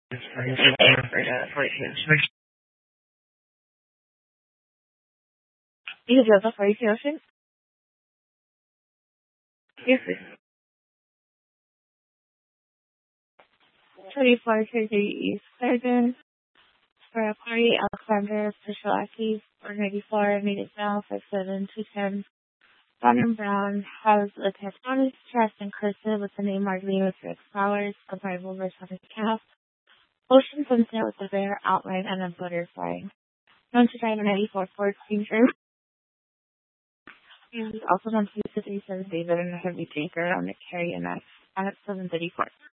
You have the 42 Ocean? Yes, please. 24 Jersey East Clarendon. For a party, Alexander Picholaki, 494, made it now, 57210. Donald Brown has a tectonic chest and cursive with the name Marlene with 6 flowers, a Bible verse on his calf. Ocean sunset with a bare outline and a butterfly. Known to drive a 94 Ford Ranger. And also known to use the 37 David and a heavy drinker on the carry and at 734.